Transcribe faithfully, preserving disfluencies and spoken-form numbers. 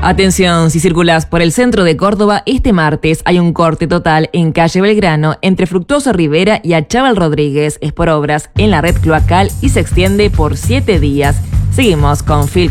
Atención, si circulas por el centro de Córdoba, este martes hay un corte total en calle Belgrano entre Fructuoso Rivera y Achával Rodríguez. Es por obras en la red cloacal y se extiende por siete días. Seguimos con Phil